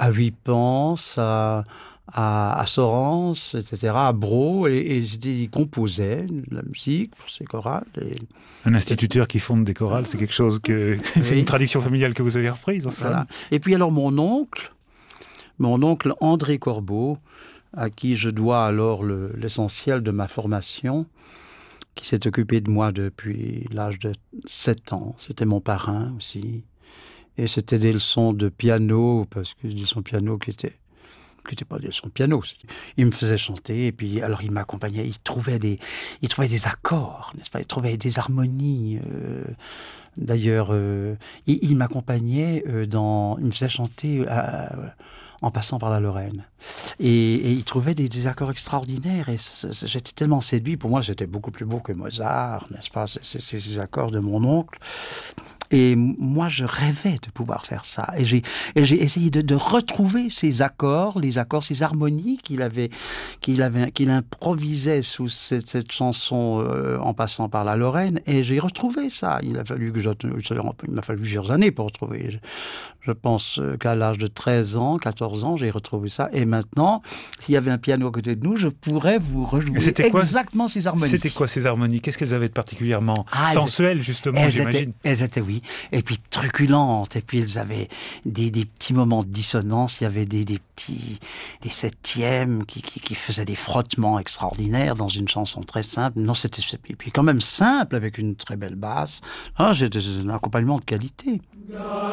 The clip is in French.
à Vuillepens, à Sorens, etc., à Brault, et il composait de la musique pour ces chorales. Un instituteur qui fonde des chorales, c'est quelque chose que... c'est une Oui, tradition familiale que vous avez reprise, en somme. voilà. Et puis alors mon oncle André Corbeau, à qui je dois alors l'essentiel de ma formation, qui s'est occupé de moi depuis l'âge de 7 ans. C'était mon parrain aussi. Et c'était des leçons de piano, parce que des leçons de piano qui n'étaient pas des leçons de piano. Il me faisait chanter, et puis alors il m'accompagnait, il trouvait des accords, n'est-ce pas? Il trouvait des harmonies. D'ailleurs, il m'accompagnait il me faisait chanter en passant par la Lorraine. Et il trouvait des accords extraordinaires, et j'étais tellement séduit. Pour moi, c'était beaucoup plus beau que Mozart, n'est-ce pas? Ces accords de mon oncle. Et moi, je rêvais de pouvoir faire ça. Et j'ai essayé de retrouver ces accords, ces harmonies qu'il improvisait sous cette chanson en passant par la Lorraine. Et j'ai retrouvé ça. Il m'a fallu plusieurs années pour retrouver. Je pense qu'à l'âge de 13 ans, 14 ans, j'ai retrouvé ça. Et maintenant, s'il y avait un piano à côté de nous, je pourrais vous rejouer exactement ces harmonies. C'était quoi ces harmonies? Qu'est-ce qu'elles avaient de particulièrement sensuel, justement, j'imagine? Elles étaient, oui. Et puis truculentes. Et puis elles avaient des petits moments de dissonance. Il y avait des septièmes qui faisaient des frottements extraordinaires dans une chanson très simple. Non, et puis quand même simple, avec une très belle basse. C'était un accompagnement de qualité.